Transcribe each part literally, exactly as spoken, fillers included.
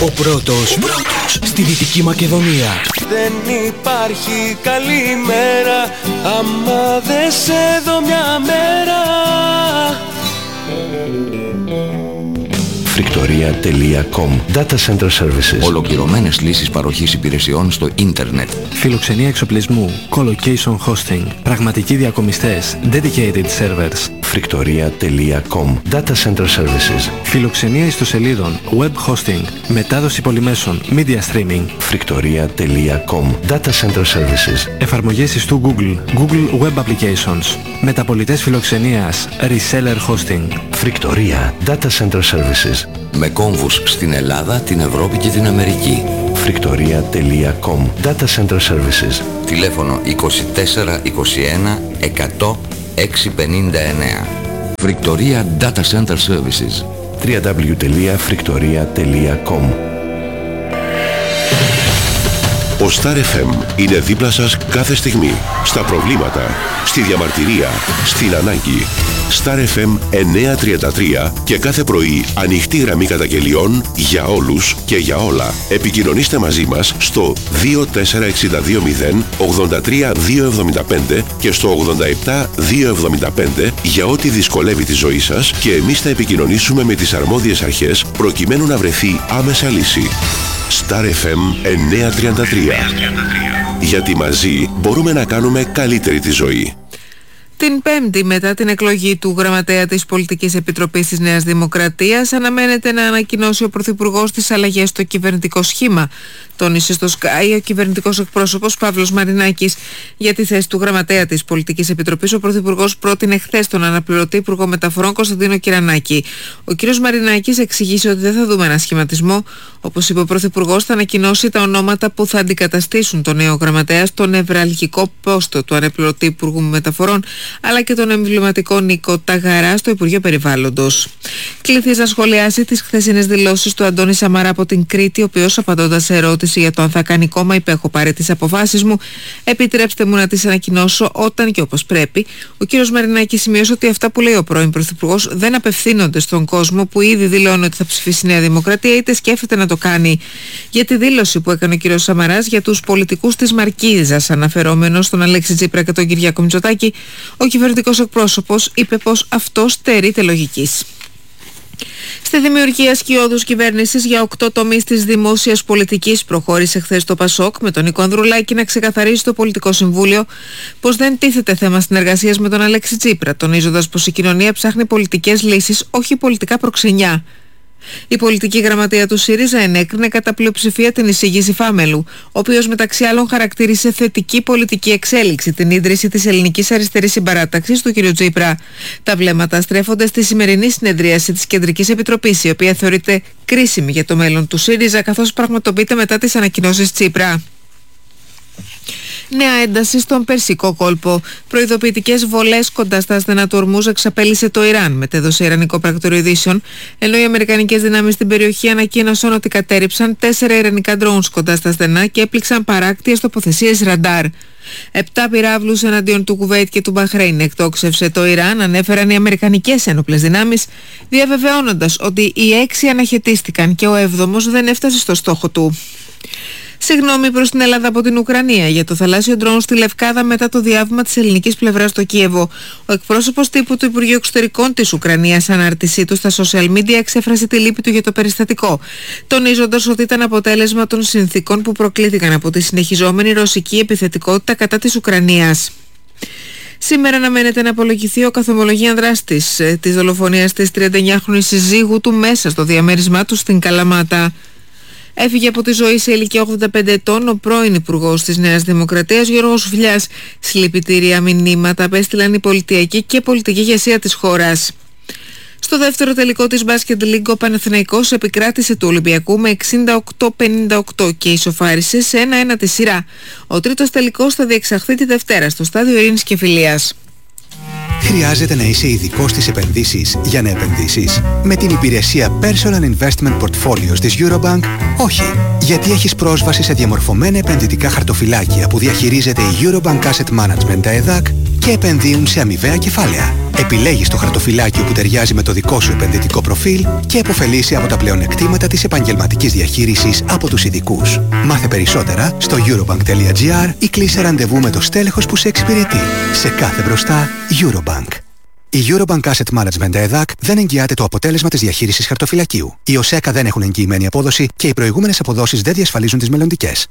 Ο πρώτος, πρώτος στη Δυτική Μακεδονία. Δεν υπάρχει καλή μέρα άμα δεν σε δω μια μέρα. Φρικτορία τελεία κομ Data Center Services. Ολοκληρωμένες λύσεις παροχής υπηρεσιών στο ίντερνετ. Φιλοξενία εξοπλισμού, colocation hosting, πραγματικοί διακομιστές, dedicated servers. Φρικτορία τελεία κομ Data Center Services. Φιλοξενία ιστοσελίδων, web hosting, μετάδοση πολυμέσων, media streaming. Φρικτορία τελεία κομ Data Center Services. Εφαρμογές ιστού Google, Google Web Applications. Μεταπολιτές φιλοξενίας, reseller hosting. Φρικτορία Data Center Services. Με κόμβους στην Ελλάδα, την Ευρώπη και την Αμερική. Φρικτορία τελεία κομ Data Center Services. Τηλέφωνο είκοσι τέσσερα είκοσι ένα εκατό εξακόσια πενήντα εννέα. Φρικτορία Data Center Services. double-u double-u double-u τελεία φρικτορία τελεία κομ. Ο Star εφ εμ είναι δίπλα σας κάθε στιγμή. Στα προβλήματα, στη διαμαρτυρία, στην ανάγκη. Star εφ εμ εννιακόσια τριάντα τρία και κάθε πρωί ανοιχτή γραμμή καταγγελιών για όλους και για όλα. Επικοινωνήστε μαζί μας στο δύο τέσσερα έξι δύο μηδέν ογδόντα τρία διακόσια εβδομήντα πέντε και στο ογδόντα επτά διακόσια εβδομήντα πέντε για ό,τι δυσκολεύει τη ζωή σας και εμείς θα επικοινωνήσουμε με τις αρμόδιες αρχές προκειμένου να βρεθεί άμεσα λύση. Star εφ εμ εννιακόσια τριάντα τρία. Γιατί μαζί μπορούμε να κάνουμε καλύτερη τη ζωή. Την Πέμπτη, μετά την εκλογή του Γραμματέα της Πολιτικής Επιτροπής της Νέας Δημοκρατίας, αναμένεται να ανακοινώσει ο Πρωθυπουργός τις αλλαγές στο κυβερνητικό σχήμα. Τόνισε στο Sky ο κυβερνητικός εκπρόσωπος Παύλος Μαρινάκης. Για τη θέση του Γραμματέα της Πολιτικής Επιτροπής, ο Πρωθυπουργός πρότεινε χθες τον αναπληρωτή Υπουργό Μεταφορών Κωνσταντίνο Κυρανάκη. Ο κ. Μαρινάκης εξηγήσε ότι δεν θα δούμε ένα σχηματισμό. Όπως είπε ο Πρωθυπουργός, θα ανακοινώσει τα ονόματα που θα αντικαταστήσουν τον νέο Γραμματέα στο νευραλγικό πόστο του αναπληρωτή Υπουργού Μεταφορών, αλλά και τον εμβληματικό Νίκο Ταγαρά στο Υπουργείο Περιβάλλοντος. Κληθείς να σχολιάσει τις χθεσινές δηλώσεις του Αντώνη Σαμαρά από την Κρήτη, ο οποίος, απαντώντας σε ερώτηση για το αν θα κάνει κόμμα, είπε: έχω πάρει τις αποφάσεις μου. Επιτρέψτε μου να τις ανακοινώσω όταν και όπως πρέπει. Ο κ. Μαρινάκης σημείωσε ότι αυτά που λέει ο πρώην Πρωθυπουργός δεν απευθύνονται στον κόσμο που ήδη δηλώνει ότι θα ψηφίσει Νέα Δημοκρατία, είτε σκέφτεται να το κάνει. Για τη δήλωση που έκανε ο κ. Σαμαράς για τους πολιτικούς της Μαρκίζας, αναφερόμενος στον Αλέξη Τσίπρα και τον Κυριάκο Μητσοτάκη, ο κυβερνητικός εκπρόσωπος είπε πως αυτό στερείται λογικής. Στη δημιουργία σκιώδους κυβέρνησης για οκτώ τομείς της δημόσιας πολιτικής προχώρησε χθες το Πασόκ, με τον Νίκο Ανδρουλάκη να ξεκαθαρίσει στο Πολιτικό Συμβούλιο πως δεν τίθεται θέμα συνεργασίας με τον Αλέξη Τσίπρα, τονίζοντας πως η κοινωνία ψάχνει πολιτικές λύσεις, όχι πολιτικά προξενιά. Η πολιτική γραμματεία του ΣΥΡΙΖΑ ενέκρινε κατά πλειοψηφία την εισήγηση Φάμελου, ο οποίος μεταξύ άλλων χαρακτήρισε θετική πολιτική εξέλιξη την ίδρυση της Ελληνικής Αριστερής Συμπαράταξης του κ. Τσίπρα. Τα βλέμματα στρέφονται στη σημερινή συνεδρίαση της Κεντρικής Επιτροπής, η οποία θεωρείται κρίσιμη για το μέλλον του ΣΥΡΙΖΑ, καθώς πραγματοποιείται μετά τις ανακοινώσεις Τσίπρα. Νέα ένταση στον Περσικό κόλπο. Προειδοποιητικές βολές κοντά στα στενά του Ορμούζ εξαπέλυσε το Ιράν, μετέδωσε Ιρανικό Πράκτοριο Ειδήσεων, ενώ οι αμερικανικές δυνάμεις στην περιοχή ανακοίνωσαν ότι κατέρριψαν τέσσερα ιρανικά drones κοντά στα στενά και έπληξαν παράκτιες τοποθεσίες ραντάρ. Επτά πυράβλους εναντίον του Κουβέιτ και του Μπαχρέιν εκτόξευσε το Ιράν, ανέφεραν οι αμερικανικές ένοπλες δυνάμεις, διαβεβαιώνοντας ότι οι έξι αναχαιτίστηκαν και ο έβδομος δεν έφτασε στο στόχο του. Συγγνώμη προς την Ελλάδα από την Ουκρανία για το θαλάσσιο ντρόουν στη Λευκάδα μετά το διάβημα της ελληνικής πλευράς στο Κίεβο. Ο εκπρόσωπος τύπου του Υπουργείου Εξωτερικών της Ουκρανίας, ανάρτησή του στα social media, εξέφρασε τη λύπη του για το περιστατικό, τονίζοντας ότι ήταν αποτέλεσμα των συνθήκων που προκλήθηκαν από τη συνεχιζόμενη ρωσική επιθετικότητα κατά της Ουκρανίας. Σήμερα αναμένεται να απολογηθεί ο καθομολογίαν δράστης ε, της δολοφονίας της τριανταεννιάχρονης συζύγου του μέσα στο διαμέρισμά του στην Καλαμάτα. Έφυγε από τη ζωή σε ηλικία ογδόντα πέντε ετών ο πρώην Υπουργός της Νέας Δημοκρατίας Γιώργος Φλιάς. Συλληπιτήρια μηνύματα απέστειλαν η πολιτιακή και πολιτική ηγεσία της χώρας. Στο δεύτερο τελικό της Μπάσκετ Λίγκ, ο Παναθηναϊκός επικράτησε του Ολυμπιακού με εξήντα οκτώ πενήντα οκτώ και ισοφάρισε σε ένα ένα τη σειρά. Ο τρίτος τελικός θα διεξαχθεί τη Δευτέρα στο Στάδιο Ειρήνης και Φιλίας. Χρειάζεται να είσαι ειδικός στις επενδύσεις για να επενδύσεις? Με την υπηρεσία Personal Investment Portfolios της Eurobank, όχι. Γιατί έχεις πρόσβαση σε διαμορφωμένα επενδυτικά χαρτοφυλάκια που διαχειρίζεται η Eurobank Asset Management ΕΔΑΚ και επενδύουν σε αμοιβαία κεφάλαια. Επιλέγεις το χαρτοφυλάκιο που ταιριάζει με το δικό σου επενδυτικό προφίλ και επωφελείσαι από τα πλεονεκτήματα της επαγγελματικής διαχείρισης από τους ειδικούς. Μάθε περισσότερα στο eurobank.gr ή κλείσε ραντεβού με το στέλεχος που σε εξυπηρετεί. Σε κάθε μπροστά, Eurobank. Η Eurobank Asset Management ΕΔΑΚ δεν εγγυάται το αποτέλεσμα της διαχείρισης χαρτοφυλακίου. Οι ΟΣΕΚΑ δεν έχουν εγγυημένη απόδοση και οι προηγούμενες αποδόσεις δεν διασφαλίζουν τις μελλοντικές.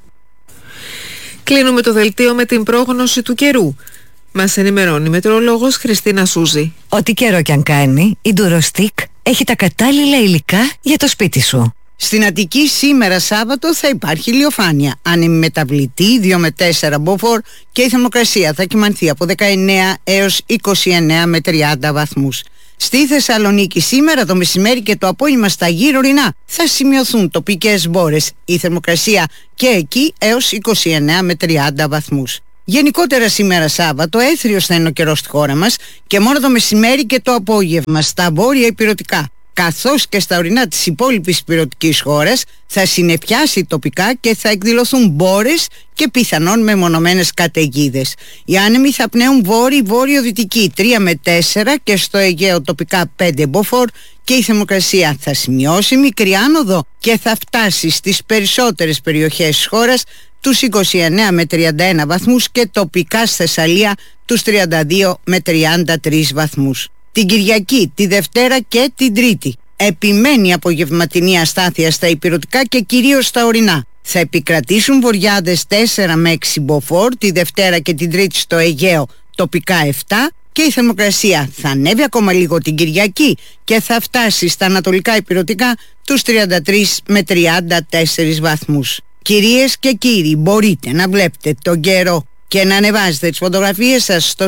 Κλείνουμε το δελτίο με την πρόγνωση του καιρού. Μας ενημερώνει η μετεωρολόγος Χριστίνα Σούζη. Ό,τι καιρό κι αν κάνει, η Durostic έχει τα κατάλληλα υλικά για το σπίτι σου. Στην Αττική σήμερα Σάββατο θα υπάρχει ηλιοφάνεια, άνεμη μεταβλητή δύο με τέσσερα μποφόρ και η θερμοκρασία θα κυμανθεί από δεκαεννέα έως είκοσι εννέα με τριάντα βαθμούς. Στη Θεσσαλονίκη σήμερα το μεσημέρι και το απόγευμα στα γύρω ορεινά θα σημειωθούν τοπικές μπόρες, η θερμοκρασία και εκεί έως είκοσι εννέα με τριάντα βαθμούς. Γενικότερα σήμερα Σάββατο έθριος θα είναι ο καιρός στη χώρα μας και μόνο το μεσημέρι και το απόγευμα στα βόρεια ηπειρωτικά, καθώς και στα ορεινά της υπόλοιπης ηπειρωτικής χώρας θα συννεφιάσει τοπικά και θα εκδηλωθούν μπόρες και πιθανόν μεμονωμένες καταιγίδες. Οι άνεμοι θα πνέουν βόρειο-βόρειο-δυτική τρία με τέσσερα και στο Αιγαίο τοπικά πέντε μποφόρ και η θερμοκρασία θα σημειώσει μικρή άνοδο και θα φτάσει στις περισσότερες περιοχές της χώρας τους είκοσι εννέα με τριάντα ένα βαθμούς και τοπικά στη Θεσσαλία τους τριάντα δύο με τριάντα τρεις βαθμούς. Την Κυριακή, τη Δευτέρα και την Τρίτη επιμένει απογευματινή αστάθεια στα ηπειρωτικά και κυρίως στα ορεινά. Θα επικρατήσουν βοριάδες τέσσερα με έξι μποφόρ τη Δευτέρα και την Τρίτη στο Αιγαίο τοπικά επτά και η θερμοκρασία θα ανέβει ακόμα λίγο την Κυριακή και θα φτάσει στα ανατολικά ηπειρωτικά τους τριάντα τρεις με τριάντα τέσσερις βαθμούς. Κυρίες και κύριοι, μπορείτε να βλέπετε τον καιρό και να ανεβάζετε τις φωτογραφίες σας στο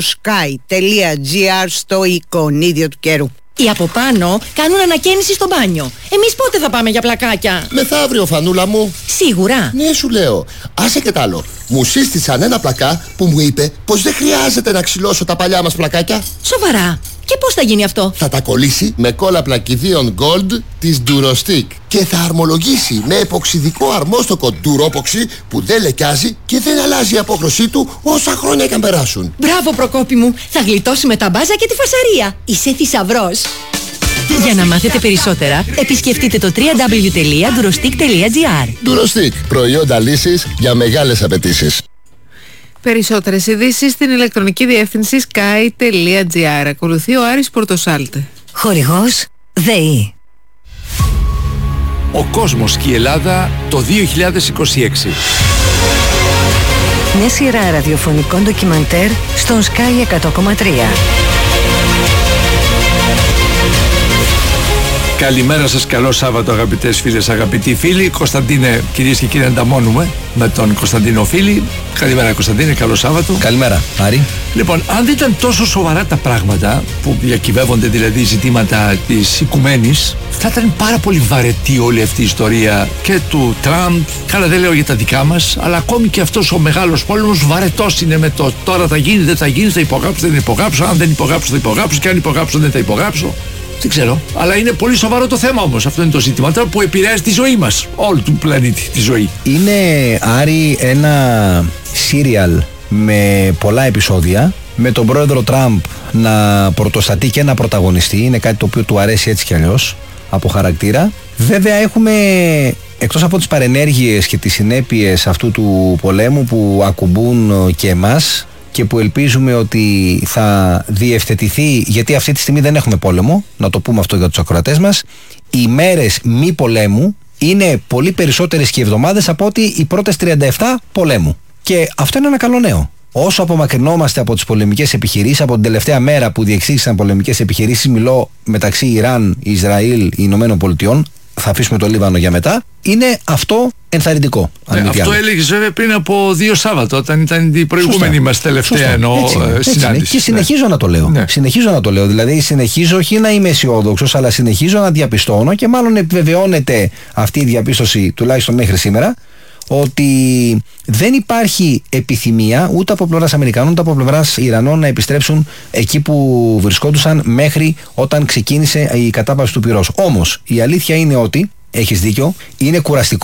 sky.gr στο εικονίδιο του καιρού. Οι από πάνω κάνουν ανακαίνιση στο μπάνιο. Εμείς πότε θα πάμε για πλακάκια? Μεθαύριο, φανούλα μου. Σίγουρα? Ναι, σου λέω. Άσε και τ' άλλο. Μου σύστησαν ένα πλακά που μου είπε πως δεν χρειάζεται να ξυλώσω τα παλιά μας πλακάκια. Σοβαρά? Και πώς θα γίνει αυτό? Θα τα κολλήσει με κόλλα πλακιδίων Gold της Durostic και θα αρμολογήσει με εποξιδικό αρμόστοκο Duropoxy που δεν λεκιάζει και δεν αλλάζει η απόχρωσή του όσα χρόνια και αν περάσουν. Μπράβο, Προκόπη μου. Θα γλιτώσουμε τα μπάζα και τη φασαρία. Είσαι θησαυρός. Για να μάθετε περισσότερα, επισκεφτείτε το double-u double-u double-u τελεία durostic τελεία gr. Durostic, προϊόντα λύσης για μεγάλες απαιτήσεις. Περισσότερες ειδήσεις στην ηλεκτρονική διεύθυνση sky.gr. Ακολουθεί ο Άρης Πορτοσάλτε. Χορηγός ΔΕΗ. Ο κόσμος και η Ελλάδα το δύο χιλιάδες είκοσι έξι. Μια σειρά ραδιοφωνικών ντοκιμαντέρ στον Sky εκατό κόμμα τρία. Καλημέρα σας, καλό Σάββατο αγαπητές φίλες, αγαπητοί φίλοι. Κωνσταντίνε, κυρίες και κύριοι, ανταμώνουμε με τον Κωνσταντίνο Φίλη. Καλημέρα Κωνσταντίνε, καλό Σάββατο. Καλημέρα Άρη. Λοιπόν, αν δεν ήταν τόσο σοβαρά τα πράγματα που διακυβεύονται, δηλαδή ζητήματα της οικουμένης, θα ήταν πάρα πολύ βαρετή όλη αυτή η ιστορία και του Τραμπ. Καλά, δεν λέω για τα δικά μας, αλλά ακόμη και αυτός ο μεγάλος πόλεμος βαρετός είναι με το τώρα θα γίνει, δεν θα γίνει, θα υπογράψω, δεν υπογράψω, αν δεν υπογράψω θα υπογράψω και αν υπογράψω δεν θα υπογράψω. Δεν ξέρω, αλλά είναι πολύ σοβαρό το θέμα όμως. Αυτό είναι το ζήτημα τώρα που επηρεάζει τη ζωή μας, όλου του πλανήτη τη ζωή. Είναι, Άρη, ένα σύριαλ με πολλά επεισόδια, με τον πρόεδρο Τραμπ να πρωτοστατεί και να πρωταγωνιστεί. Είναι κάτι το οποίο του αρέσει έτσι κι αλλιώς από χαρακτήρα. Βέβαια έχουμε, εκτός από τις παρενέργειες και τις συνέπειες αυτού του πολέμου που ακουμπούν και εμάς και που ελπίζουμε ότι θα διευθετηθεί, γιατί αυτή τη στιγμή δεν έχουμε πόλεμο, να το πούμε αυτό για τους ακροατές μας, οι μέρες μη πολέμου είναι πολύ περισσότερες και εβδομάδες από ότι οι πρώτες τριάντα επτά πολέμου. Και αυτό είναι ένα καλό νέο. Όσο απομακρυνόμαστε από τις πολεμικές επιχειρήσεις, από την τελευταία μέρα που διεξήγησαν πολεμικές επιχειρήσεις, μιλώ μεταξύ Ιράν, Ισραήλ, Ηνωμένων Πολιτειών, θα αφήσουμε το Λίβανο για μετά, είναι αυτό ενθαρρυντικό. Ναι, αυτό έλεγες βέβαια πριν από δύο Σάββατο, όταν ήταν η προηγούμενη μας τελευταία εννοώ συνάντηση. Και συνεχίζω ναι. να το λέω. Ναι. Συνεχίζω να το λέω. Δηλαδή, συνεχίζω όχι να είμαι αισιόδοξος, αλλά συνεχίζω να διαπιστώνω και μάλλον επιβεβαιώνεται αυτή η διαπίστωση, τουλάχιστον μέχρι σήμερα, ότι δεν υπάρχει επιθυμία ούτε από πλευράς Αμερικανών ούτε από πλευράς Ιρανών να επιστρέψουν εκεί που βρισκόντουσαν μέχρι όταν ξεκίνησε η κατάπαυση του πυρός. Όμως η αλήθεια είναι ότι, έχεις δίκιο, είναι κουραστικό,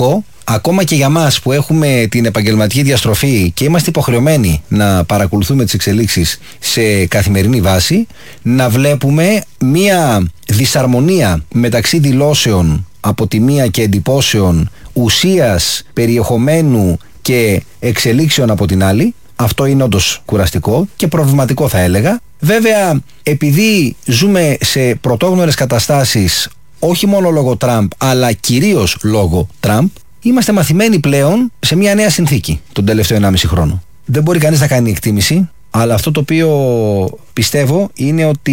ακόμα και για μας που έχουμε την επαγγελματική διαστροφή και είμαστε υποχρεωμένοι να παρακολουθούμε τις εξελίξεις σε καθημερινή βάση, να βλέπουμε μία δυσαρμονία μεταξύ δηλώσεων από τη μία και εντυπώσεων, ουσίας, περιεχομένου και εξελίξεων από την άλλη. Αυτό είναι όντως κουραστικό και προβληματικό, θα έλεγα. Βέβαια, επειδή ζούμε σε πρωτόγνωρες καταστάσεις, όχι μόνο λόγω Τραμπ, αλλά κυρίως λόγω Τραμπ, είμαστε μαθημένοι πλέον σε μια νέα συνθήκη τον τελευταίο ενάμιση χρόνο. Δεν μπορεί κανείς να κάνει εκτίμηση, αλλά αυτό το οποίο πιστεύω είναι ότι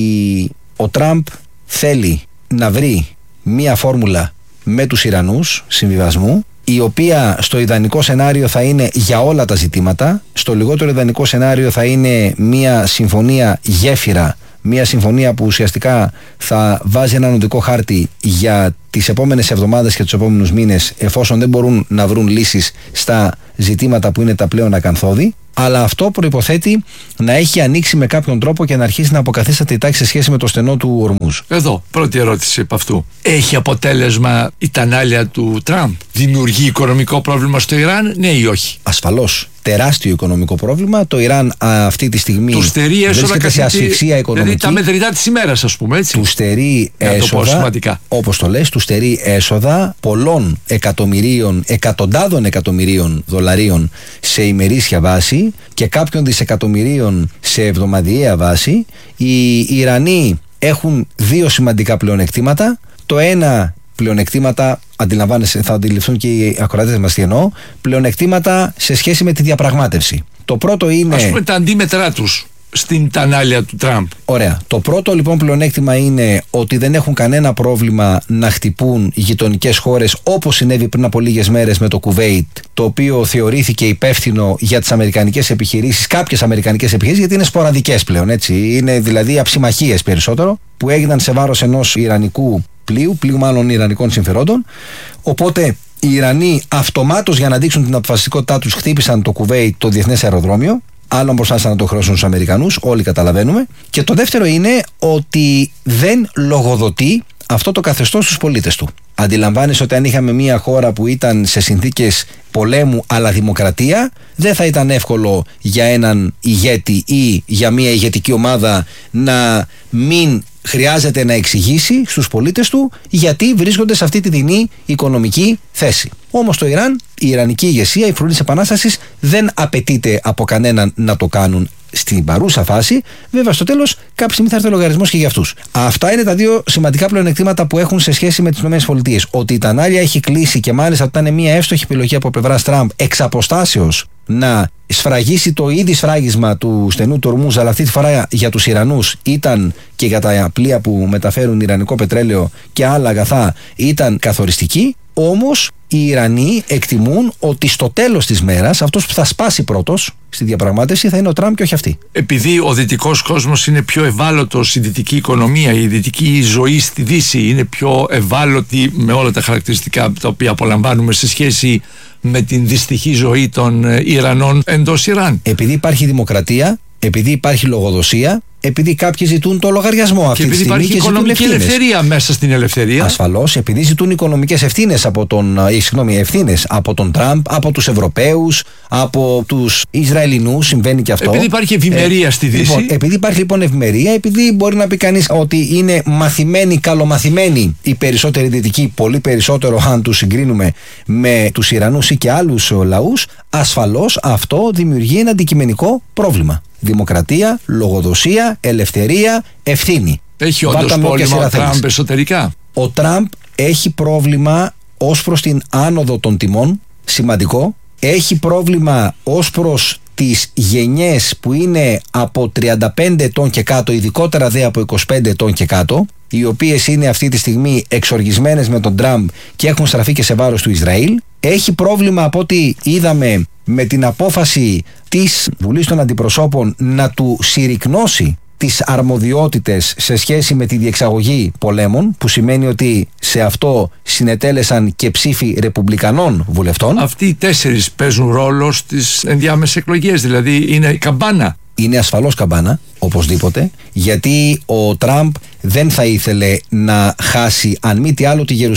ο Τραμπ θέλει να βρει μια φόρμουλα με τους Ιρανούς συμβιβασμού, η οποία στο ιδανικό σενάριο θα είναι για όλα τα ζητήματα, στο λιγότερο ιδανικό σενάριο θα είναι μια συμφωνία γέφυρα, μια συμφωνία που ουσιαστικά θα βάζει έναν οδικό χάρτη για τις επόμενες εβδομάδες και τους επόμενους μήνες, εφόσον δεν μπορούν να βρουν λύσεις στα ζητήματα που είναι τα πλέον ακαθόδη. Αλλά αυτό προϋποθέτει να έχει ανοίξει με κάποιον τρόπο και να αρχίσει να αποκαθίσταται η τάξη σε σχέση με το στενό του Ορμούζ. Εδώ, πρώτη ερώτηση από αυτού. Έχει αποτέλεσμα η τανάλια του Τραμπ? Δημιουργεί οικονομικό πρόβλημα στο Ιράν, ναι ή όχι? Ασφαλώς. Τεράστιο οικονομικό πρόβλημα. Το Ιράν α, αυτή τη στιγμή του στερεί έσοδα σε ασφυξία οικονομική. Δηλαδή τα μετρητά της ημέρας, ας πούμε, έτσι. Του στερεί έσοδα, όπως το λες, του στερεί έσοδα πολλών εκατομμυρίων, εκατοντάδων εκατομμυρίων δολαρίων σε ημερήσια βάση και κάποιων δισεκατομμυρίων σε εβδομαδιαία βάση. Οι Ιρανοί έχουν δύο σημαντικά πλεονεκτήματα. Το ένα πλεονεκτήματα, αντιλαμβάνεσαι, θα αντιληφθούν και οι ακροατές μας τι εννοώ, πλεονεκτήματα σε σχέση με τη διαπραγμάτευση. Το πρώτο είναι, ας πούμε, τα αντίμετρά τους στην τανάλια του Τραμπ. Ωραία. Το πρώτο λοιπόν πλεονέκτημα είναι ότι δεν έχουν κανένα πρόβλημα να χτυπούν γειτονικές χώρες, όπως συνέβη πριν από λίγες μέρες με το Κουβέιτ, το οποίο θεωρήθηκε υπεύθυνο για τις αμερικανικές επιχειρήσεις, κάποιες αμερικανικές επιχειρήσεις, γιατί είναι σποραδικές πλέον, έτσι. Είναι δηλαδή αψιμαχίες περισσότερο, που έγιναν σε βάρος ενός ιρανικού πλοίου, πλοίου μάλλον ιρανικών συμφερόντων. Οπότε οι Ιρανοί αυτομάτως, για να δείξουν την αποφασιστικότητά τους, χτύπησαν το Κουβέιτ, το διεθνές αεροδρόμιο. Άλλον προσπάθησαν να το χρεώσουν στους Αμερικανούς, όλοι καταλαβαίνουμε. Και το δεύτερο είναι ότι δεν λογοδοτεί αυτό το καθεστώς στους πολίτες του. Αντιλαμβάνεσαι ότι αν είχαμε μια χώρα που ήταν σε συνθήκες πολέμου αλλά δημοκρατία, δεν θα ήταν εύκολο για έναν ηγέτη ή για μια ηγετική ομάδα να μην χρειάζεται να εξηγήσει στους πολίτες του γιατί βρίσκονται σε αυτή τη δεινή οικονομική θέση. Όμως το Ιράν, η Ιρανική ηγεσία, η φρουρή της Επανάστασης δεν απαιτείται από κανέναν να το κάνουν στην παρούσα φάση. Βέβαια, στο τέλος, κάποια στιγμή θα έρθει ο λογαριασμός και για αυτούς. Αυτά είναι τα δύο σημαντικά πλεονεκτήματα που έχουν σε σχέση με τις ΗΠΑ. Ότι η τανάλια έχει κλείσει και μάλιστα ήταν μια εύστοχη επιλογή από πλευράς Τραμπ εξ αποστάσεως να σφραγίσει το ήδη σφράγισμα του στενού του Ορμούζ, αλλά αυτή τη φορά για τους Ιρανούς ήταν και για τα πλοία που μεταφέρουν ιρανικό πετρέλαιο και άλλα αγαθά ήταν καθοριστική. Όμως οι Ιρανοί εκτιμούν ότι στο τέλος της μέρας αυτός που θα σπάσει πρώτος στη διαπραγμάτευση θα είναι ο Τραμπ και όχι αυτοί. Επειδή ο δυτικός κόσμος είναι πιο ευάλωτος, η δυτική οικονομία, η δυτική ζωή στη Δύση είναι πιο ευάλωτη με όλα τα χαρακτηριστικά τα οποία απολαμβάνουμε σε σχέση με την δυστυχή ζωή των Ιρανών εντός Ιράν. Επειδή υπάρχει δημοκρατία, επειδή υπάρχει λογοδοσία, επειδή κάποιοι ζητούν το λογαριασμό αυτή τη στιγμή και ζητούν ευθύνες. Υπάρχει οικονομική ελευθερία μέσα στην ελευθερία. Ασφαλώς, επειδή ζητούν οικονομικές ευθύνες από τον, ε, συγγνώμη, ευθύνες από τον Τραμπ, από τους Ευρωπαίους, από τους Ισραηλινούς, συμβαίνει και αυτό. Επειδή υπάρχει ευημερία ε, στη Δύση. Λοιπόν, επειδή υπάρχει λοιπόν ευημερία, επειδή μπορεί να πει κανείς ότι είναι μαθημένοι, καλομαθημένοι οι περισσότεροι δυτικοί, πολύ περισσότερο αν τους συγκρίνουμε με τους Ιρανούς ή και άλλους λαούς, ασφαλώς αυτό δημιουργεί ένα αντικειμενικό πρόβλημα. Δημοκρατία, λογοδοσία, ελευθερία, ευθύνη. Έχει όντως πρόβλημα ο Τραμπ εσωτερικά? Ο Τραμπ έχει πρόβλημα ως προς την άνοδο των τιμών, σημαντικό. Έχει πρόβλημα ως προς τις γενιές που είναι από τριάντα πέντε ετών και κάτω, ειδικότερα δε από είκοσι πέντε ετών και κάτω, οι οποίες είναι αυτή τη στιγμή εξοργισμένες με τον Τραμπ και έχουν στραφεί και σε βάρος του Ισραήλ. Έχει πρόβλημα από ό,τι είδαμε με την απόφαση της Βουλής των Αντιπροσώπων να του συρρικνώσει τις αρμοδιότητες σε σχέση με τη διεξαγωγή πολέμων, που σημαίνει ότι σε αυτό συνετέλεσαν και ψήφοι ρεπουμπλικανών βουλευτών. Αυτοί οι τέσσερις παίζουν ρόλο στις ενδιάμεσες εκλογές, δηλαδή είναι καμπάνα. Είναι ασφαλώς καμπάνα, οπωσδήποτε, γιατί ο Τραμπ δεν θα ήθελε να χάσει αν μη τι άλλο τη γερουσία.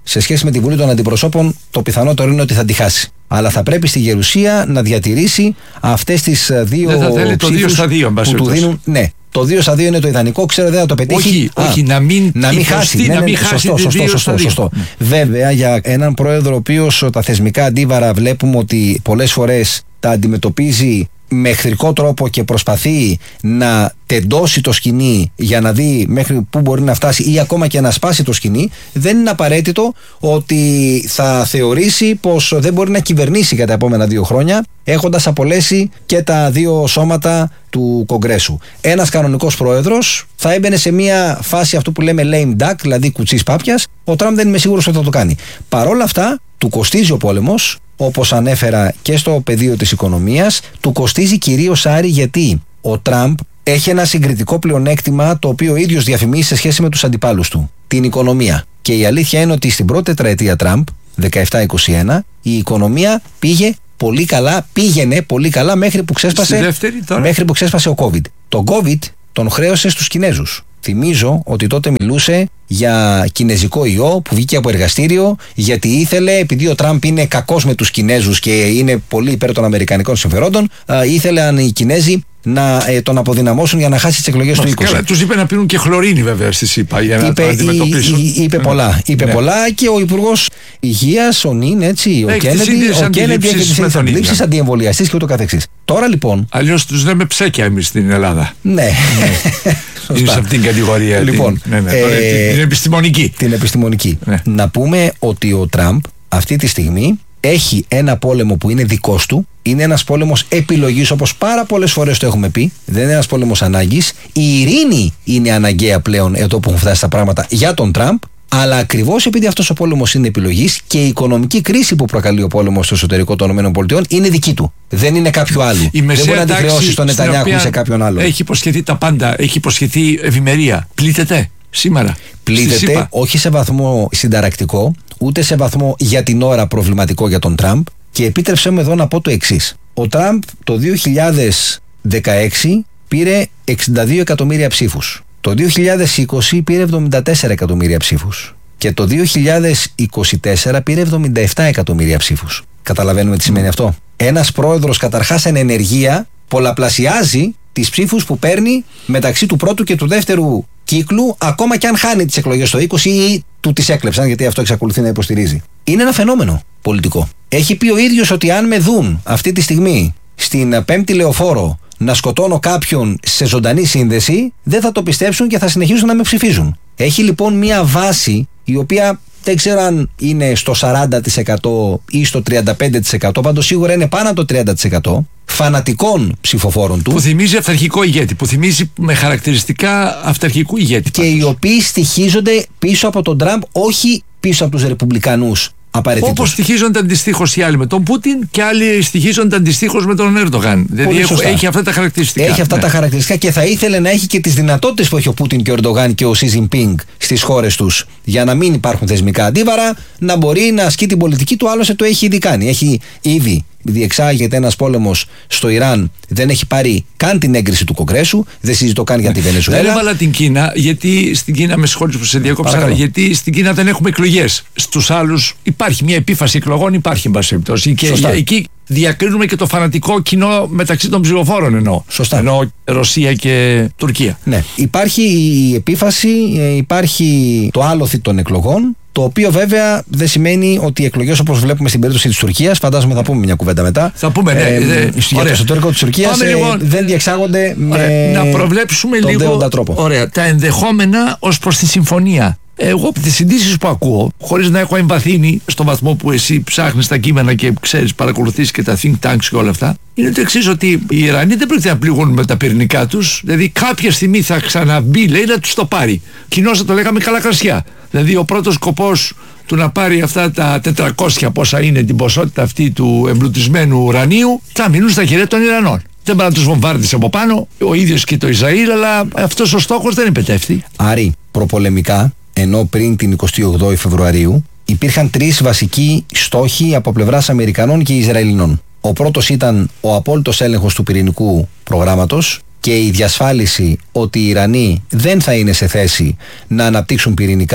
σε σχέση με τη Βουλή των Αντιπροσώπων, το πιθανότερο είναι ότι θα τη χάσει. Αλλά θα πρέπει στη Γερουσία να διατηρήσει αυτές τις δύο ψήφους. Δεν θα θέλει το δύο στα δύο, που του δίνουν. Ναι, το δύο στα δύο είναι το ιδανικό, ξέρω δεν θα το πετύχει. Όχι, Α, όχι να μην, να μην χάσει. Ναι, να μην ναι, χάσει σωστό, σωστό, σωστό, σωστό. Mm. Βέβαια, για έναν πρόεδρο ο οποίος τα θεσμικά αντίβαρα βλέπουμε ότι πολλές φορές τα αντιμετωπίζει με εχθρικό τρόπο και προσπαθεί να τεντώσει το σκηνή για να δει μέχρι πού μπορεί να φτάσει ή ακόμα και να σπάσει το σκηνή, δεν είναι απαραίτητο ότι θα θεωρήσει πως δεν μπορεί να κυβερνήσει για τα επόμενα δύο χρόνια έχοντας απολέσει και τα δύο σώματα του Κογκρέσου. Ένας κανονικός πρόεδρος θα έμπαινε σε μια φάση αυτού που λέμε lame duck, δηλαδή κουτσής πάπιας. Ο Τραμπ δεν είμαι σίγουρος ότι θα το κάνει. Παρόλα αυτά, του κοστίζει ο πόλεμος, όπως ανέφερα και στο πεδίο της οικονομίας, του κοστίζει κυρίως, Άρη, γιατί ο Τραμπ έχει ένα συγκριτικό πλεονέκτημα το οποίο ο ίδιος διαφημίζει σε σχέση με τους αντιπάλους του, την οικονομία. Και η αλήθεια είναι ότι στην πρώτη τετραετία Τραμπ, δεκαεπτά είκοσι ένα, η οικονομία πήγε πολύ καλά, πήγαινε πολύ καλά μέχρι που ξέσπασε, δεύτερη, μέχρι που ξέσπασε ο COVID. Το COVID τον χρέωσε στους Κινέζους. Θυμίζω ότι τότε μιλούσε για κινέζικο ιό που βγήκε από εργαστήριο, γιατί ήθελε, επειδή ο Τραμπ είναι κακός με τους Κινέζους και είναι πολύ υπέρ των αμερικανικών συμφερόντων, α, ήθελαν οι Κινέζοι να ε, τον αποδυναμώσουν για να χάσει τις εκλογές του είκοσι. Καλά, τους είπε να πίνουν και χλωρίνη βέβαια στη ΣΥΠΑ για να είπε, το αντιμετωπίσουν. Είπε, είπε πολλά, είπε ναι. πολλά και ο Υπουργός Υγείας, ο Νιν, έτσι, ο Κέννεντι, ο Κέννεντι έχει τις ίδιες αντιλήψεις, αντιεμβολιαστής και ούτω καθεξής. Τώρα λοιπόν... Αλλιώς τους λέμε ψέκια εμείς στην Ελλάδα. Ναι. Είναι σε αυτήν την κατηγορία. Λοιπόν, την, ναι, ναι, ε, την επιστημονική. Την επιστημονική. Ναι. Να πούμε ότι ο Τραμπ αυτή τη στιγμή έχει ένα πόλεμο που είναι δικός του. Είναι ένας πόλεμος επιλογής, όπως πάρα πολλές φορές το έχουμε πει. Δεν είναι ένας πόλεμος ανάγκης. Η ειρήνη είναι αναγκαία πλέον εδώ που έχουν φτάσει τα πράγματα για τον Τραμπ. Αλλά ακριβώς επειδή αυτός ο πόλεμος είναι επιλογής και η οικονομική κρίση που προκαλεί ο πόλεμος στο εσωτερικό των ΗΠΑ είναι δική του. Δεν είναι κάποιου άλλου. Η δεν μπορεί να τη χρεώσει στον Νετανιάχου ή σε κάποιον άλλον. Έχει υποσχεθεί τα πάντα. Έχει υποσχεθεί ευημερία. Πλήττεται σήμερα. Πλήττεται όχι σε βαθμό συνταρακτικό, ούτε σε βαθμό για την ώρα προβληματικό για τον Τραμπ. Και επίτρεψέ μου εδώ να πω το εξής. Ο Τραμπ το δύο χιλιάδες δεκαέξι πήρε εξήντα δύο εκατομμύρια ψήφους. Το δύο χιλιάδες είκοσι πήρε εβδομήντα τέσσερα εκατομμύρια ψήφους. Και το δύο χιλιάδες είκοσι τέσσερα πήρε εβδομήντα επτά εκατομμύρια ψήφους. Καταλαβαίνουμε τι σημαίνει αυτό. Ένας πρόεδρος καταρχάς εν ενεργεία πολλαπλασιάζει τις ψήφους που παίρνει μεταξύ του πρώτου και του δεύτερου κύκλου, ακόμα και αν χάνει τις εκλογές το είκοσι ή του τις έκλεψαν, γιατί αυτό εξακολουθεί να υποστηρίζει. Είναι ένα φαινόμενο πολιτικό. Έχει πει ο ίδιος ότι αν με δουν αυτή τη στιγμή στην Πέμπτη Λεωφόρο να σκοτώνω κάποιον σε ζωντανή σύνδεση, δεν θα το πιστέψουν και θα συνεχίσουν να με ψηφίζουν. Έχει λοιπόν μια βάση η οποία δεν ξέρω αν είναι στο σαράντα τοις εκατό ή στο τριάντα πέντε τοις εκατό, πάντως σίγουρα είναι πάνω από το τριάντα τοις εκατό φανατικών ψηφοφόρων του. Που θυμίζει αυταρχικό ηγέτη, που θυμίζει με χαρακτηριστικά αυταρχικού ηγέτη. Και πάντως οι οποίοι στοιχίζονται πίσω από τον Τραμπ, όχι πίσω από τους Ρεπουμπλικανούς. Όπως στοιχίζονται αντιστοίχως οι άλλοι με τον Πούτιν και άλλοι στοιχίζονται αντιστοίχως με τον Ερντογάν. Δηλαδή έχει, έχει αυτά τα χαρακτηριστικά. Έχει αυτά ναι. τα χαρακτηριστικά και θα ήθελε να έχει και τις δυνατότητες που έχει ο Πούτιν και ο Ερντογάν και ο Σι Τζινπίνγκ στις χώρες τους, για να μην υπάρχουν θεσμικά αντίβαρα, να μπορεί να ασκεί την πολιτική του. Άλλωστε το έχει ήδη κάνει. Έχει ήδη διεξάγεται ένας πόλεμος στο Ιράν, δεν έχει πάρει καν την έγκριση του Κογκρέσου, δεν συζητώ καν για τη Βενεζουέλα. Δεν έβαλα την Κίνα, γιατί στην Κίνα, με συγχωρείτε που σε διακόψα, γιατί στην Κίνα δεν έχουμε εκλογές. Στους άλλους υπάρχει μια επίφαση εκλογών, υπάρχει εν πάση περιπτώσει. Και εκεί διακρίνουμε και το φανατικό κοινό μεταξύ των ψηφοφόρων εννοώ. Σωστά. Εννοώ Ρωσία και Τουρκία. Ναι. Υπάρχει η επίφαση, υπάρχει το άλοθη των εκλογών. Το οποίο βέβαια δεν σημαίνει ότι οι εκλογές, όπως βλέπουμε στην περίπτωση της Τουρκίας, φαντάζομαι θα πούμε μια κουβέντα μετά. Θα πούμε, ναι. Ε, ε, για το εσωτερικό της Τουρκίας ε, λοιπόν, δεν διεξάγονται με να προβλέψουμε τον λίγο δέοντα τρόπο. Ωραία, τα ενδεχόμενα ως προς τη συμφωνία. Εγώ από τις συντήσεις που ακούω, χωρίς να έχω εμβαθύνει στον βαθμό που εσύ ψάχνεις τα κείμενα και ξέρεις, παρακολουθείς και τα think tanks και όλα αυτά, είναι το εξής, ότι οι Ιρανοί δεν πρόκειται να πληγούν με τα πυρηνικά τους. Δηλαδή κάποια στιγμή θα ξαναμπεί, λέει, να τους το πάρει. Κοινώς θα το λέγαμε καλά κρασιά. Δηλαδή ο πρώτος σκοπός του να πάρει αυτά τα τετρακόσια, πόσα είναι την ποσότητα αυτή του εμπλουτισμένου ουρανίου, θα μείνουν στα χέρια των Ιρανών. Δεν μπορεί να τους βομβάρδισε από πάνω ο ίδιος και το Ισραήλ, αλλά αυτός ο στόχος δεν επετεύχθη. Άρη, προπολεμικά, ενώ πριν την εικοστή όγδοη Φεβρουαρίου υπήρχαν τρεις βασικοί στόχοι από πλευράς Αμερικανών και Ισραηλινών. Ο πρώτος ήταν ο απόλυτος έλεγχος του πυρηνικού προγράμματος και η διασφάλιση ότι οι Ιρανοί δεν θα είναι σε θέση να αναπτύξουν πυρηνικά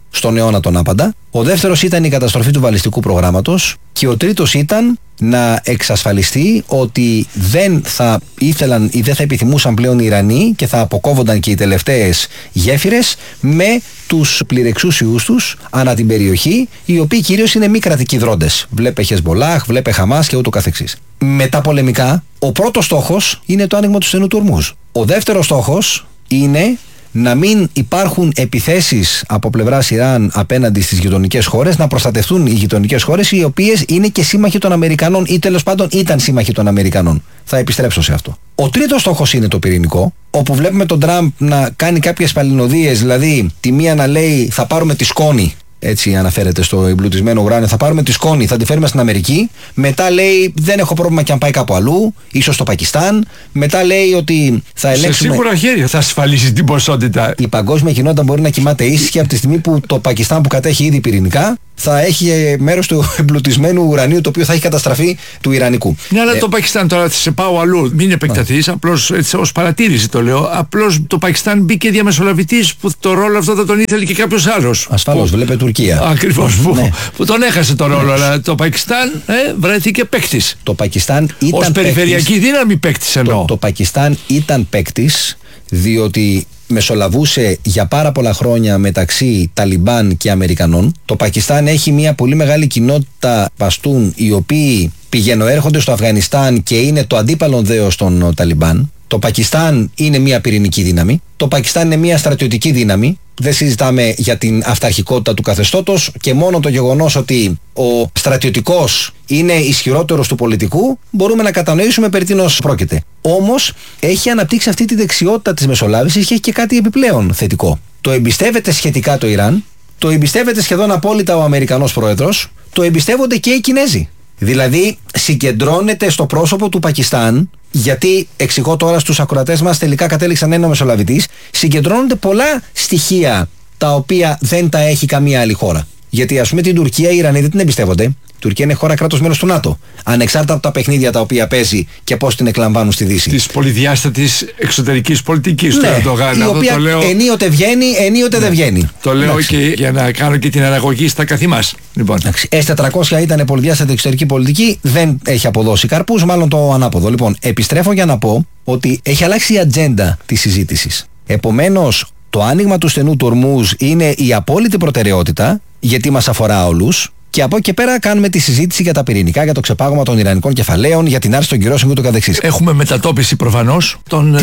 στον αιώνα τον άπαντα. Ο δεύτερος ήταν η καταστροφή του βαλιστικού προγράμματος. Και ο τρίτος ήταν να εξασφαλιστεί ότι δεν θα ήθελαν ή δεν θα επιθυμούσαν πλέον οι Ιρανοί και θα αποκόβονταν και οι τελευταίες γέφυρες με τους πληρεξούσιους τους ανά την περιοχή, οι οποίοι κυρίως είναι μη κρατικοί δρόντες. Βλέπε Χεσμολάχ, βλέπε Χαμάς και ούτω καθεξής. Μετά πολεμικά, ο πρώτος στόχος είναι το άνοιγμα του στενού του Ορμούζ. Ο δεύτερος στόχος είναι να μην υπάρχουν επιθέσεις από πλευράς Ιράν απέναντι στις γειτονικές χώρες, να προστατευτούν οι γειτονικές χώρες, οι οποίες είναι και σύμμαχοι των Αμερικανών ή τέλος πάντων ήταν σύμμαχοι των Αμερικανών. Θα επιστρέψω σε αυτό. Ο τρίτος στόχος είναι το πυρηνικό, όπου βλέπουμε τον Τραμπ να κάνει κάποιες παλινοδίες, δηλαδή τη μία να λέει θα πάρουμε τη σκόνη. Έτσι αναφέρεται στο εμπλουτισμένο ουράνιο. Θα πάρουμε τη σκόνη, θα τη φέρουμε στην Αμερική. Μετά λέει δεν έχω πρόβλημα και αν πάει κάπου αλλού, ίσως στο Πακιστάν. Μετά λέει ότι θα ελέγξουμε. Σε σίγουρα χέρια θα ασφαλίσει την ποσότητα. Η παγκόσμια κοινότητα μπορεί να κοιμάται ήσυχη από τη στιγμή που το Πακιστάν που κατέχει ήδη πυρηνικά θα έχει μέρος του εμπλουτισμένου ουρανίου το οποίο θα έχει καταστραφεί του Ιρανικού. Ναι, αλλά ε, το Πακιστάν τώρα θα σε πάω αλλού. Μην επεκταθείς, απλώς έτσι ως παρατήρηση το λέω. Απλώς το Πακιστάν μπήκε διαμεσολαβητής που το ρόλο αυτό θα τον ήθελε και κάποιος άλλος. Ασφαλώς, βλέπε Τουρκία. Ακριβώς, που, ναι. που τον έχασε το ρόλο. Αλλά το Πακιστάν ε, βρέθηκε παίκτης. Το Πακιστάν ήταν ως περιφερειακή παίκτης, δύναμη παίκτης εννοώ. Το, το Πακιστάν ήταν παίκτης διότι μεσολαβούσε για πάρα πολλά χρόνια μεταξύ Ταλιμπάν και Αμερικανών. Το Πακιστάν έχει μια πολύ μεγάλη κοινότητα Παστούν, οι οποίοι πηγαινοέρχονται στο Αφγανιστάν και είναι το αντίπαλο δέος των Ταλιμπάν. Το Πακιστάν είναι μια πυρηνική δύναμη. Το Πακιστάν είναι μια στρατιωτική δύναμη. Δεν συζητάμε για την αυταρχικότητα του καθεστώτος και μόνο το γεγονός ότι ο στρατιωτικός είναι ισχυρότερος του πολιτικού μπορούμε να κατανοήσουμε περί τίνος πρόκειται. Όμως έχει αναπτύξει αυτή τη δεξιότητα της μεσολάβησης και έχει και κάτι επιπλέον θετικό. Το εμπιστεύεται σχετικά το Ιράν, το εμπιστεύεται σχεδόν απόλυτα ο Αμερικανός πρόεδρος, το εμπιστεύονται και οι Κινέζοι. Δηλαδή συγκεντρώνεται στο πρόσωπο του Πακιστάν, γιατί εξηγώ τώρα στους ακροατές μας, τελικά κατέληξαν να είναι ο μεσολαβητής, συγκεντρώνονται πολλά στοιχεία τα οποία δεν τα έχει καμία άλλη χώρα. Γιατί ας πούμε την Τουρκία οι Ιρανοί δεν την εμπιστεύονται. Η Τουρκία είναι χώρα κράτος μέλος του ΝΑΤΟ. Ανεξάρτητα από τα παιχνίδια τα οποία παίζει και πώς την εκλαμβάνουν στη Δύση. Της πολυδιάστατης εξωτερικής πολιτικής. Ναι, τώρα το γάνα, η οποία το λέω... ενίοτε βγαίνει, ενίοτε ναι. δεν βγαίνει. Το λέω Εντάξει. και για να κάνω και την αναγωγή στα καθημάς. Λοιπόν. ες τετρακόσια ήταν πολυδιάστατη εξωτερική πολιτική, δεν έχει αποδώσει καρπούς, μάλλον το ανάποδο. Λοιπόν, επιστρέφω για να πω ότι έχει αλλάξει η ατζέντα της συζήτησης. Επομένως, το άνοιγμα του στενού του Ορμούζ είναι η απόλυτη προτεραιότητα, γιατί μας αφορά όλους. Και από εκεί και πέρα κάνουμε τη συζήτηση για τα πυρηνικά, για το ξεπάγωμα των Ιρανικών κεφαλαίων, για την άρση των κυρώσεων και ούτω καθεξής. Έχουμε μετατόπιση προφανώς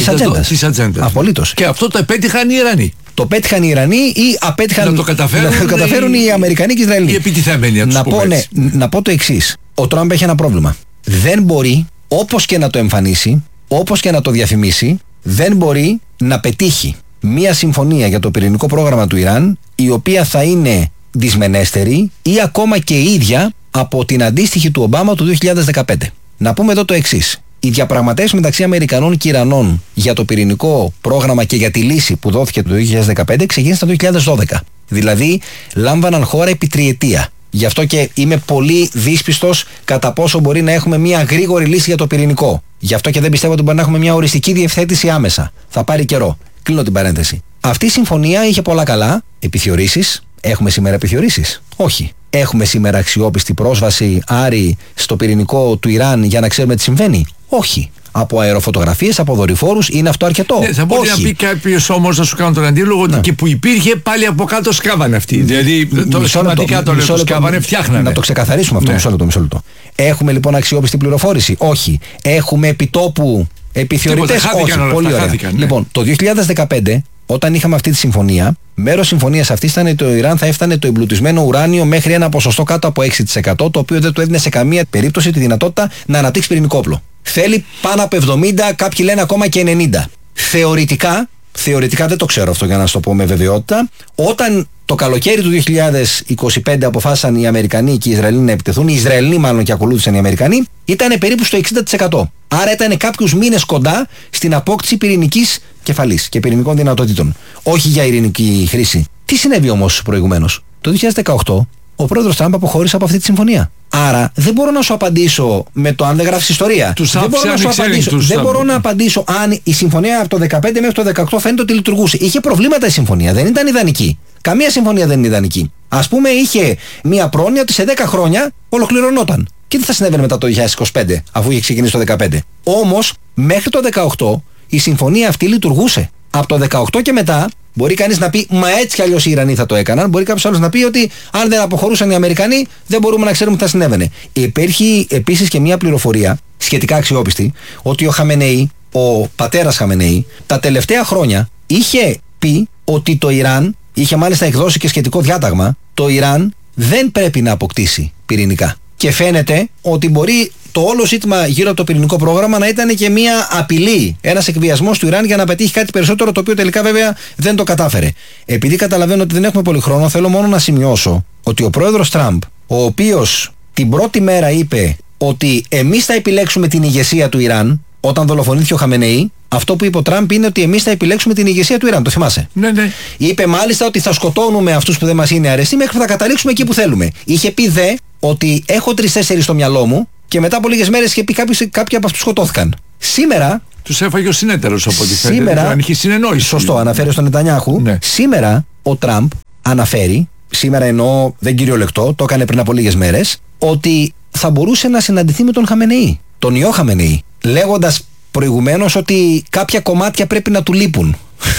της ατζέντας. Απολύτως. Και αυτό το επέτυχαν οι Ιρανοί. Το πέτυχαν οι Ιρανοί ή απέτυχαν να το καταφέρουν, να το καταφέρουν οι, οι Αμερικανοί και οι Ισραηλοί. Οι επιτιθέμενοι, να, πω, ναι, να πω το εξής. Ο Τραμπ έχει ένα πρόβλημα. Δεν μπορεί, όπως και να το εμφανίσει, όπως και να το διαφημίσει, δεν μπορεί να πετύχει μία συμφωνία για το πυρηνικό πρόγραμμα του Ιράν, η οποία θα είναι δυσμενέστερη ή ακόμα και ίδια από την αντίστοιχη του Ομπάμα του δύο χιλιάδες δεκαπέντε. Να πούμε εδώ το εξής. Οι διαπραγματεύσεις μεταξύ Αμερικανών και Ιρανών για το πυρηνικό πρόγραμμα και για τη λύση που δόθηκε το δύο χιλιάδες δεκαπέντε ξεκίνησαν το δύο χιλιάδες δώδεκα. Δηλαδή λάμβαναν χώρα επί τριετία. Γι' αυτό και είμαι πολύ δύσπιστος κατά πόσο μπορεί να έχουμε μια γρήγορη λύση για το πυρηνικό. Γι' αυτό και δεν πιστεύω ότι μπορεί να έχουμε μια οριστική διευθέτηση άμεσα. Θα πάρει καιρό. Κλείνω την παρένθεση. Αυτή η συμφωνία είχε πολλά καλά. Επιθεωρήσεις. Έχουμε σήμερα επιθεωρήσεις? Όχι. Έχουμε σήμερα αξιόπιστη πρόσβαση, Άρη, στο πυρηνικό του Ιράν για να ξέρουμε τι συμβαίνει? Όχι. Από αεροφωτογραφίες, από δορυφόρους, είναι αυτό αρκετό? Ναι, θα μπορεί Όχι. να πει κάποιος όμως, να σου κάνω τον αντίλογο, ότι και που υπήρχε πάλι από κάτω σκάβανε αυτοί. Δηλαδή το σημαντικά το λέω, το σκάβανε, φτιάχνανε. Να το ξεκαθαρίσουμε αυτό, ναι. μισό λεπτό, μισό λεπτό. Έχουμε λοιπόν αξιόπιστη πληροφόρηση? Όχι. Έχουμε επιτόπου επιθεωρητές? Όχι. Όλα, πολύ ωραία. χάθηκαν, ναι. Λοιπόν, το δύο χιλιάδες δεκαπέντε, όταν είχαμε αυτή τη συμφωνία, μέρος συμφωνίας αυτής ήταν ότι το Ιράν θα έφτανε το εμπλουτισμένο ουράνιο μέχρι ένα ποσοστό κάτω από έξι τοις εκατό, το οποίο δεν του έδινε σε καμία περίπτωση τη δυνατότητα να αναπτύξει πυρηνικό όπλο. Θέλει πάνω από εβδομήντα, κάποιοι λένε ακόμα και ενενήντα. Θεωρητικά, θεωρητικά δεν το ξέρω αυτό για να σου το πω με βεβαιότητα, όταν το καλοκαίρι του δύο χιλιάδες είκοσι πέντε αποφάσισαν οι Αμερικανοί και οι Ισραηλοί να επιτεθούν, οι Ισραηλοί μάλλον και ακολούθησαν οι Αμερικανοί, ήταν περίπου στο εξήντα τοις εκατό. Άρα ήταν κάποιους μήνες κοντά στην απόκτηση πυρηνικής κεφαλής και πυρηνικών δυνατοτήτων. Όχι για ειρηνική χρήση. Τι συνέβη όμως προηγουμένως? Το δύο χιλιάδες δεκαοκτώ ο πρόεδρος Τραμπ αποχώρησε από αυτή τη συμφωνία. Άρα δεν μπορώ να σου απαντήσω με το αν δεν γράφεις ιστορία. Τους δεν μπορώ, να σου απαντήσω, δεν μπορώ να απαντήσω αν η συμφωνία από το δεκαπέντε μέχρι το δεκαοκτώ φαίνεται ότι λειτουργούσε. Είχε προβλήματα η συμφωνία, δεν ήταν ιδανική. Καμία συμφωνία δεν είναι ιδανική. Ας πούμε, είχε μία πρόνοια ότι σε δέκα χρόνια ολοκληρωνόταν. Και τι θα συνέβαινε μετά το δύο χιλιάδες είκοσι πέντε, αφού είχε ξεκινήσει το δεκαπέντε. Όμως, μέχρι το δεκαοκτώ η συμφωνία αυτή λειτουργούσε. Από το δεκαοκτώ και μετά, μπορεί κανείς να πει, μα έτσι κι αλλιώς οι Ιρανοί θα το έκαναν. Μπορεί κάποιος άλλος να πει ότι αν δεν αποχωρούσαν οι Αμερικανοί, δεν μπορούμε να ξέρουμε τι θα συνέβαινε. Υπήρχε επίσης και μια πληροφορία, σχετικά αξιόπιστη, ότι ο Χαμενεή, ο πατέρας Χαμενεή, τα τελευταία χρόνια είχε πει ότι το Ιράν, είχε μάλιστα εκδώσει και σχετικό διάταγμα, το Ιράν δεν πρέπει να αποκτήσει πυρηνικά. Και φαίνεται ότι μπορεί το όλο ζήτημα γύρω από το πυρηνικό πρόγραμμα να ήταν και μια απειλή, ένας εκβιασμός του Ιράν για να πετύχει κάτι περισσότερο, το οποίο τελικά βέβαια δεν το κατάφερε. Επειδή καταλαβαίνω ότι δεν έχουμε πολύ χρόνο, θέλω μόνο να σημειώσω ότι ο πρόεδρος Τραμπ, ο οποίος την πρώτη μέρα είπε ότι εμείς θα επιλέξουμε την ηγεσία του Ιράν, όταν δολοφονήθηκε ο Χαμενεή, αυτό που είπε ο Τραμπ είναι ότι εμείς θα επιλέξουμε την ηγεσία του Ιράν. Το θυμάσαι? Ναι, ναι. Είπε μάλιστα ότι θα σκοτώνουμε αυτούς που δεν μας είναι αρεστοί μέχρι που θα καταλήξουμε εκεί που θέλουμε. Είχε πει δε ότι έχω τρεις-τέσσερις στο μυαλό μου και μετά από λίγες μέρες είχε πει κάποιοι, κάποιοι από αυτούς σκοτώθηκαν. Σήμερα. Τους έφαγε ο συνέτερος από ό,τι φαίνεται. Σήμερα. Αν είχε συνεννόηση. Σωστό, αναφέρει στον Νετανιάχου. Ναι. Σήμερα ο Τραμπ αναφέρει, σήμερα εννοώ δεν κυριολεκτό, το έκανε πριν από λίγες μέρες, ότι θα μπορούσε να συναντηθεί με τον Χαμενεή, τον ιό Χαμενεή, λέγοντας προηγουμένως ότι κάποια κομμάτια πρέπει να του λείπουν.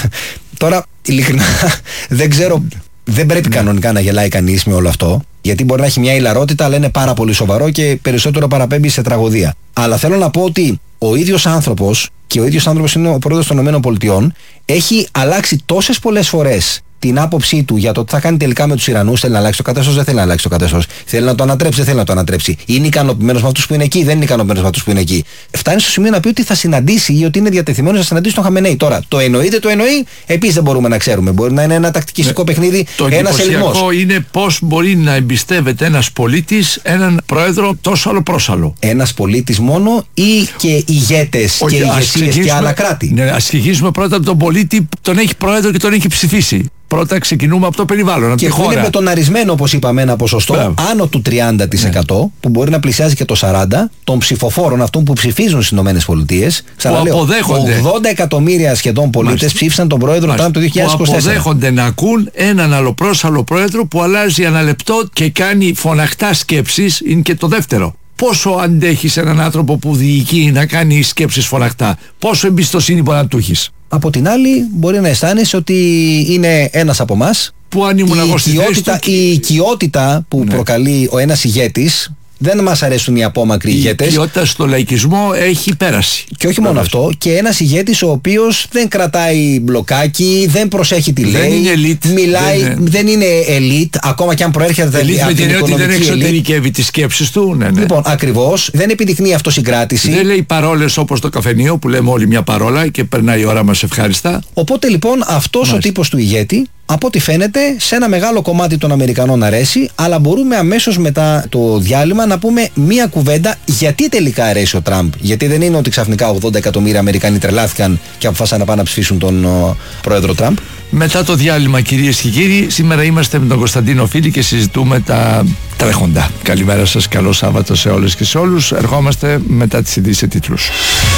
Τώρα, ειλικρινά, δεν ξέρω, δεν πρέπει κανονικά να γελάει κανείς με όλο αυτό, γιατί μπορεί να έχει μια ηλαρότητα, αλλά είναι πάρα πολύ σοβαρό και περισσότερο παραπέμπει σε τραγωδία. Αλλά θέλω να πω ότι ο ίδιος άνθρωπος, και ο ίδιος άνθρωπος είναι ο πρόεδρος των ΗΠΑ, έχει αλλάξει τόσες πολλές φορές την άποψή του για το τι θα κάνει τελικά με τους Ιρανούς. Θέλει να αλλάξει το καθεστώς, δεν θέλει να αλλάξει το καθεστώς. Θέλει να το ανατρέψει, δεν θέλει να το ανατρέψει. Είναι ικανοποιημένος με αυτούς που είναι εκεί, δεν είναι ικανοποιημένος με αυτούς που είναι εκεί. Φτάνει στο σημείο να πει ότι θα συναντήσει ή ότι είναι διατεθειμένος να συναντήσει τον Χαμενεή. Τώρα, το εννοεί, δεν το εννοεί, επίσης δεν μπορούμε να ξέρουμε. Μπορεί να είναι ένα τακτικιστικό ναι. παιχνίδι, ένας ελιγμός. Το είναι πώς μπορεί να εμπιστεύεται ένας πολίτης έναν πρόεδρο τόσο αλλοπρόσαλλο. Ένας πολίτης μόνο ή και ηγέτες και ηγεσίες και άλλα κράτη. Ναι, ας ξεκινήσουμε πρώτα από τον πολίτη που τον έχει πρόεδρο και τον έχει ψηφίσει. Πρώτα ξεκινούμε από το περιβάλλον, από και τη χώρα. Και είναι μπετοναρισμένο, όπως είπαμε, ένα ποσοστό Μπράβο. άνω του τριάντα τοις εκατό, ναι. που μπορεί να πλησιάζει και το σαράντα τοις εκατό των ψηφοφόρων αυτών που ψηφίζουν στις ΗΠΑ. Ξαναλέω, ογδόντα εκατομμύρια σχεδόν πολίτες ψήφισαν τον πρόεδρο Τραμπ το δύο χιλιάδες είκοσι τέσσερα. Που αποδέχονται να ακούν έναν αλλοπρόσαλλο πρόεδρο που αλλάζει ένα λεπτό και κάνει φωναχτά σκέψεις, είναι και το δεύτερο. Πόσο αντέχεις έναν άνθρωπο που διοικεί να κάνει σκέψεις φωναχτά, πόσο εμπιστοσύνη μπορεί να του έχεις? Από την άλλη, μπορεί να αισθάνεσαι ότι είναι ένας από εμάς. Που αν ήμουν εγώ στη θέση του... Η οικειότητα που ναι. προκαλεί ο ένας ηγέτης, δεν μας αρέσουν οι απόμακροι ηγέτες. Η οικειότητα στο λαϊκισμό έχει πέρασει. Και όχι μόνο αυτό, και ένας ηγέτης ο οποίος δεν κρατάει μπλοκάκι, δεν προσέχει τι δεν λέει, είναι elite, μιλάει, δεν είναι, δεν είναι elite, ακόμα και αν προέρχεται elite από την οικονομική δεν εξωτερικεύει τις σκέψεις του. Ναι, ναι. Λοιπόν, ακριβώς, δεν επιδεικνύει αυτοσυγκράτηση. Δεν λέει παρόλες όπως το καφενείο που λέμε όλοι μια παρόλα και περνάει η ώρα μας ευχάριστα. Οπότε λοιπόν αυτός Μάλιστα. ο τύπος του ηγέτη, από ό,τι φαίνεται, σε ένα μεγάλο κομμάτι των Αμερικανών αρέσει, αλλά μπορούμε αμέσως μετά το διάλειμμα να πούμε μία κουβέντα γιατί τελικά αρέσει ο Τραμπ. Γιατί δεν είναι ότι ξαφνικά ογδόντα εκατομμύρια Αμερικανοί τρελάθηκαν και αποφάσισαν να πάνε να ψηφίσουν τον ο, πρόεδρο Τραμπ. Μετά το διάλειμμα, κυρίες και κύριοι, σήμερα είμαστε με τον Κωνσταντίνο Φίλη και συζητούμε τα τρέχοντα. Καλημέρα σας, καλό Σάββατο σε όλες και σε όλους. Ερχόμαστε μετά τις ειδήσεις σε τίτλους.